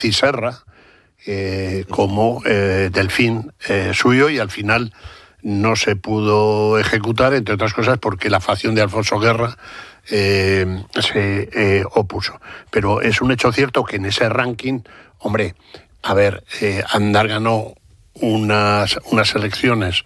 Serra como delfín suyo, y al final no se pudo ejecutar, entre otras cosas porque la facción de Alfonso Guerra se opuso. Pero es un hecho cierto que en ese ranking, hombre, a ver, Aznar ganó unas elecciones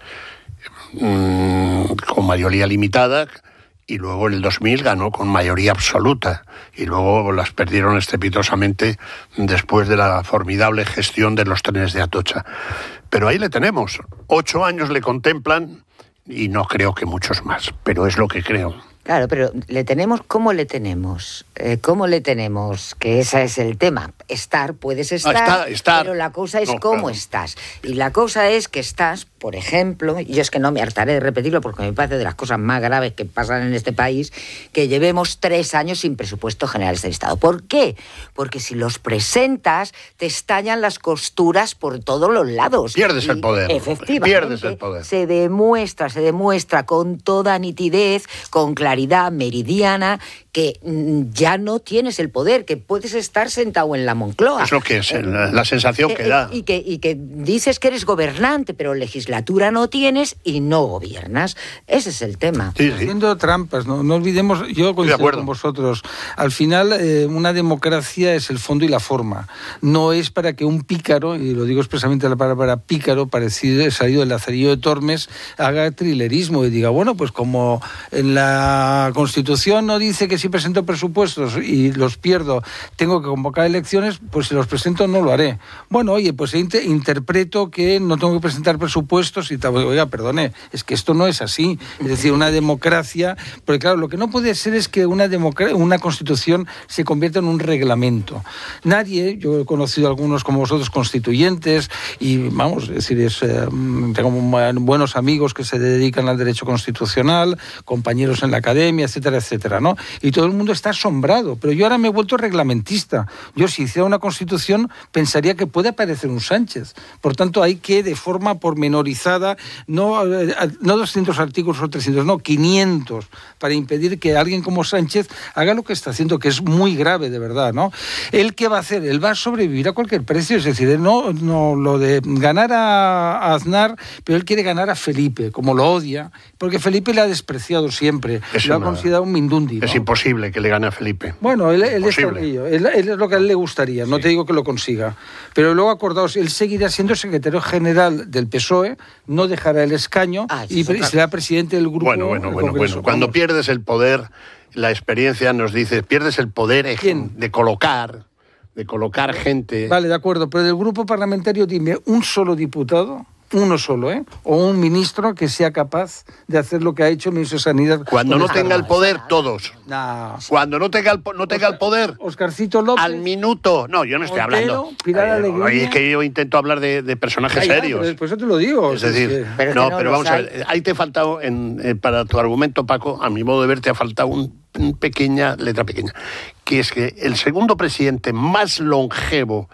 con mayoría limitada, y luego en el 2000 ganó con mayoría absoluta, y luego las perdieron estrepitosamente después de la formidable gestión de los trenes de Atocha. Pero ahí le tenemos, 8 años le contemplan, y no creo que muchos más, pero es lo que creo. Claro, pero le tenemos, ¿cómo le tenemos? ¿Cómo le tenemos? Que ese es el tema. Puedes estar, pero la cosa es cómo estás. Y la cosa es que estás, por ejemplo, y yo es que no me hartaré de repetirlo porque me parece de las cosas más graves que pasan en este país, que llevemos 3 años sin presupuestos generales del Estado. ¿Por qué? Porque si los presentas, te estallan las costuras por todos los lados. Pierdes el poder. Efectivamente. Pierdes el poder. Se demuestra con toda nitidez, con claridad meridiana, que ya no tienes el poder, que puedes estar sentado en la Moncloa. Es lo que es la sensación que da. Y que dices que eres gobernante, pero legislatura no tienes y no gobiernas. Ese es el tema. Sí. Haciendo trampas, no olvidemos, yo coincido con vosotros. Al final, una democracia es el fondo y la forma. No es para que un pícaro, y lo digo expresamente la palabra pícaro, parecido, salido del Lazarillo de Tormes, haga trilerismo y diga, bueno, pues como en la Constitución no dice que si presento presupuestos y los pierdo, tengo que convocar elecciones, pues si los presento no lo haré. Bueno, oye, pues interpreto que no tengo que presentar presupuestos y tal. Oiga, perdone, es que esto no es así. Es decir, una democracia, porque claro, lo que no puede ser es que una Constitución se convierta en un reglamento. Nadie, yo he conocido a algunos como vosotros constituyentes y vamos, es decir, tengo buenos amigos que se dedican al derecho constitucional, compañeros en la academia, etcétera, etcétera, ¿no? Y todo el mundo está asombrado, pero yo ahora me he vuelto reglamentista. Yo si hiciera una Constitución pensaría que puede aparecer un Sánchez. Por tanto, hay que de forma pormenorizada, no 200 artículos o 300, no, 500, para impedir que alguien como Sánchez haga lo que está haciendo, que es muy grave, de verdad, ¿no? ¿Él qué va a hacer? Él va a sobrevivir a cualquier precio, es decir, él no lo de ganar a Aznar, pero él quiere ganar a Felipe, como lo odia, porque Felipe le ha despreciado siempre, lo ha considerado un mindundi, ¿no? Es imposible que le gane a Felipe. Bueno, él está en ello. Él es lo que a él le gustaría, no te digo que lo consiga. Pero luego, acordaos, él seguirá siendo secretario general del PSOE, no dejará el escaño y será presidente del grupo. Bueno. Cuando pierdes el poder, la experiencia nos dice, pierdes el poder de colocar gente. Vale, de acuerdo, pero del grupo parlamentario dime un solo diputado, uno solo, o un ministro que sea capaz de hacer lo que ha hecho el ministro de Sanidad. Cuando no tenga el poder, todos. No. Cuando no tenga el poder, Oscarcito López. al minuto. No, yo no estoy hablando. Pilar Alegría. Oye, es que yo intento hablar de personajes serios. Por eso te lo digo. Es decir, pero vamos a ver. Ahí te ha faltado, para tu argumento, Paco, a mi modo de ver, te ha faltado letra pequeña, que es que el segundo presidente más longevo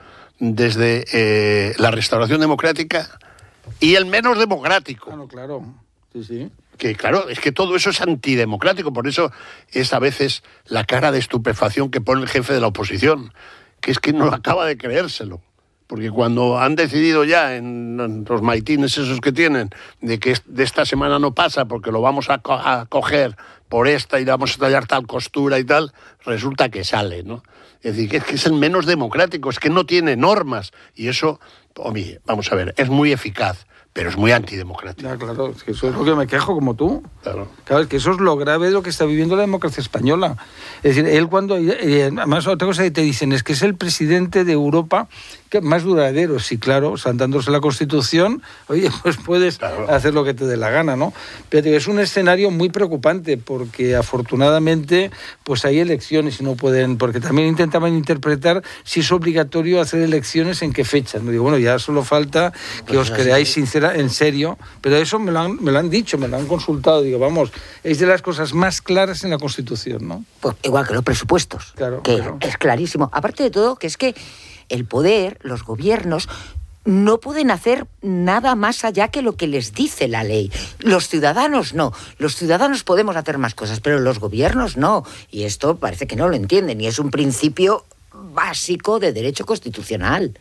desde la restauración democrática y el menos democrático. Claro. Sí. Que claro, es que todo eso es antidemocrático, por eso es a veces la cara de estupefacción que pone el jefe de la oposición, que es que no acaba de creérselo. Porque cuando han decidido ya en los maitines esos que tienen, de que de esta semana no pasa porque lo vamos a coger por esta y le vamos a tallar tal costura y tal, resulta que sale, ¿no? Es decir, que es el menos democrático, es que no tiene normas. Y eso, vamos a ver, es muy eficaz, pero es muy antidemocrático. Ya, claro, es que eso es lo que me quejo, como tú. Claro, es que eso es lo grave de lo que está viviendo la democracia española. Es decir, él cuando... además, otra cosa que te dicen es que es el presidente de Europa más duradero. Sí, claro, saltándose la Constitución, oye, pues puedes hacer lo que te dé la gana, ¿no? Pero es un escenario muy preocupante porque afortunadamente pues hay elecciones y no pueden... Porque también intentaban interpretar si es obligatorio hacer elecciones en qué fechas. No digo, bueno, ya solo falta que os creáis en serio, pero eso me lo han dicho, me lo han consultado. Digo, vamos, es de las cosas más claras en la Constitución, ¿no? Pues igual que los presupuestos, es clarísimo. Aparte de todo, que es que el poder, los gobiernos, no pueden hacer nada más allá que lo que les dice la ley. Los ciudadanos no. Los ciudadanos podemos hacer más cosas, pero los gobiernos no. Y esto parece que no lo entienden y es un principio básico de derecho constitucional.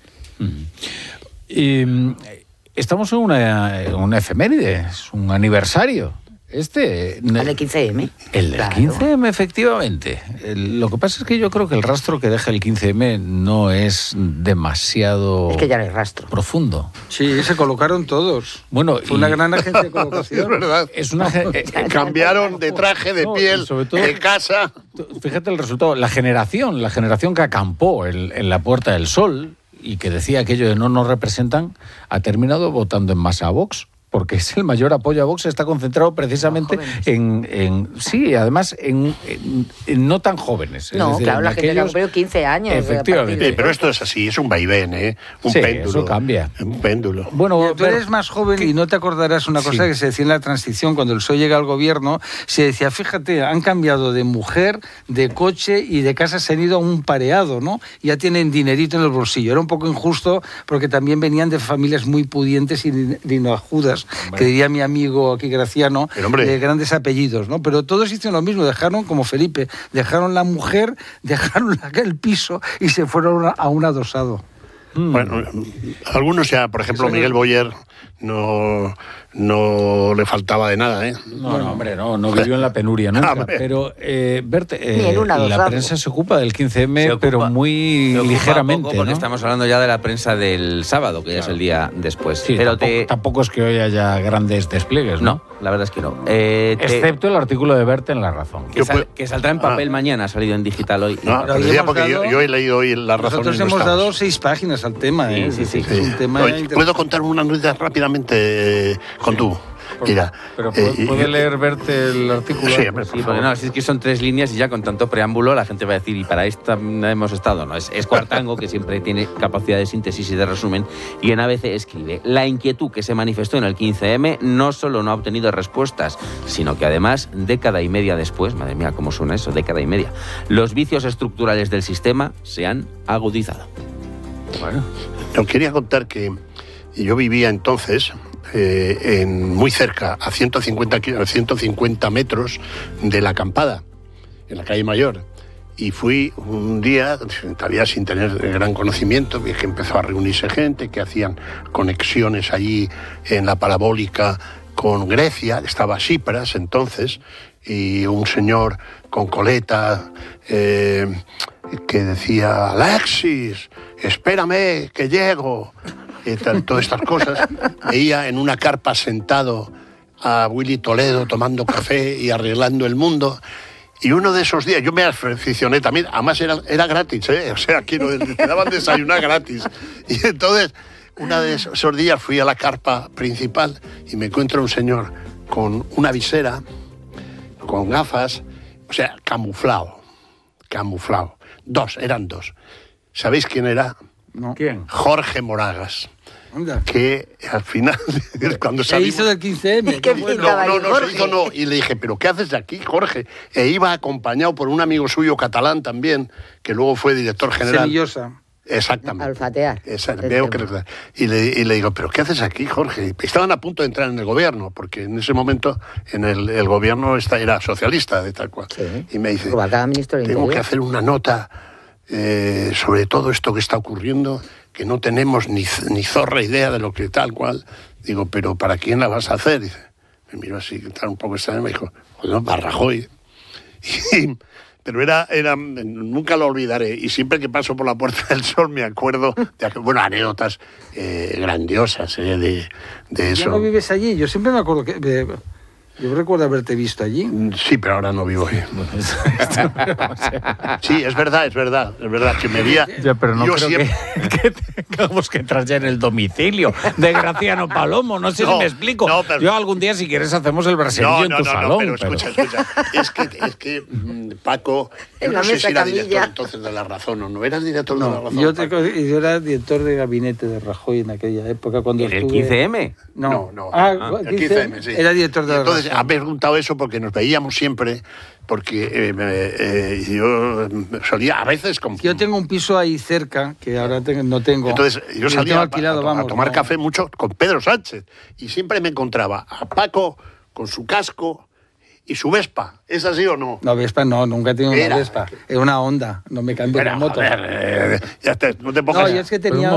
Estamos en una efeméride, es un aniversario. El del 15M. El del 15M, efectivamente. Lo que pasa es que yo creo que el rastro que deja el 15M no es demasiado... Es que ya no hay rastro. Profundo. Sí, se colocaron todos. Bueno, fue una gran agencia de colocación. Es verdad. Cambiaron de traje, de piel, sobre todo, de casa. Fíjate el resultado. La generación que acampó en la Puerta del Sol y que decía aquello de no nos representan, ha terminado votando en masa a Vox. Porque es el mayor apoyo a Vox, está concentrado precisamente sí, además en no tan jóvenes. No, decir, claro, la gente que ha cumplido 15 años. Efectivamente. Sí, pero esto es así, es un vaivén, un péndulo. Eso cambia. Un péndulo. Bueno, tú eres más joven y no te acordarás una cosa que se decía en la transición, cuando el PSOE llega al gobierno, se decía, fíjate, han cambiado de mujer, de coche y de casa, se han ido a un pareado, ¿no? Ya tienen dinerito en el bolsillo. Era un poco injusto porque también venían de familias muy pudientes y dinajudas. Que diría mi amigo aquí Graciano, de grandes apellidos, ¿no? Pero todos hicieron lo mismo, dejaron, como Felipe, dejaron la mujer, dejaron el piso y se fueron a un adosado. Bueno, algunos ya, por ejemplo, Miguel Boyer no le faltaba de nada, ¿eh? No, hombre, no vivió en la penuria nunca. Pero, Berte, la prensa se ocupa del 15M, pero muy ligeramente, poco, porque estamos hablando ya de la prensa del sábado, que ya es el día después. Sí, pero tampoco es que hoy haya grandes despliegues, ¿no? No, la verdad es que no. Excepto el artículo de Berte en La Razón. Que saldrá en papel mañana, ha salido en digital hoy. No, porque yo he leído hoy La Razón. Nosotros hemos dado 6 páginas al tema, ¿eh? Sí. Es un tema ¿Puedo contar una noticia rápidamente con tú? Mira, pero ¿puede leer Berte el artículo? Sí, porque no, es que son 3 líneas y ya con tanto preámbulo la gente va a decir, y para esta hemos estado. No, es Cuartango, que siempre tiene capacidad de síntesis y de resumen, y en ABC escribe: la inquietud que se manifestó en el 15M no solo no ha obtenido respuestas, sino que además, década y media después, madre mía, cómo suena eso, década y media, los vicios estructurales del sistema se han agudizado. Bueno, os quería contar que yo vivía entonces muy cerca, a 150 metros de la Acampada, en la calle Mayor. Y fui un día, todavía sin tener gran conocimiento, vi que empezó a reunirse gente, que hacían conexiones allí en la parabólica con Grecia, estaba Tsipras entonces, y un señor con coleta que decía: Alexis, espérame, que llego. Y todas estas cosas. Veía en una carpa sentado a Willy Toledo tomando café y arreglando el mundo. Y uno de esos días, yo me aficioné también, además era gratis, ¿eh? O sea, te daban desayunar gratis. Y entonces, uno de esos días fui a la carpa principal y me encuentro un señor con una visera, con gafas, o sea, camuflado. Eran dos. ¿Sabéis quién era? No. ¿Quién? Jorge Moragas. Anda. Que al final, cuando salimos... Se hizo del 15M. No. Y le dije, ¿pero qué haces aquí, Jorge? E iba acompañado por un amigo suyo catalán también, que luego fue director general. Semillosa. Exactamente. Alfatear. Y le digo, ¿pero qué haces aquí, Jorge? Estaban a punto de entrar en el gobierno, porque en ese momento el gobierno era socialista, de tal cual. Sí. Y me dice, tengo que hacer una nota sobre todo esto que está ocurriendo, que no tenemos ni zorra idea de lo que tal cual. Digo, ¿pero para quién la vas a hacer? Dice, me miró así, tal, un poco extraño, me dijo, bueno, para Rajoy. Pero nunca lo olvidaré, y siempre que paso por la Puerta del Sol me acuerdo de anécdotas grandiosas de eso. ¿Ya no vives allí? Yo siempre me acuerdo que... Yo recuerdo haberte visto allí. Sí, pero ahora no vivo ahí. Sí, es verdad que me veía... Ya, pero no creo que tengamos que entrar ya en el domicilio de Graciano Palomo, no sé si me explico. No, pero... Yo algún día, si quieres, hacemos el brasileño en tu salón. No, pero escucha. Es que Paco, yo no sé si era director entonces de La Razón o no. ¿Eras director de La Razón? Yo era director de gabinete de Rajoy en aquella época cuando ¿En el 15M? No. El 15M, sí. Era director de La Razón. Ha preguntado eso porque nos veíamos siempre, porque yo solía a veces... Yo tengo un piso ahí cerca, que ahora no tengo. Entonces yo salía a tomar café mucho con Pedro Sánchez, y siempre me encontraba a Paco con su casco y su Vespa. ¿Es así o no? No, Vespa no, nunca he tenido una Vespa. Es una Honda, no me cambio de moto. Joder, ya no te pongas... No, yo es que tenía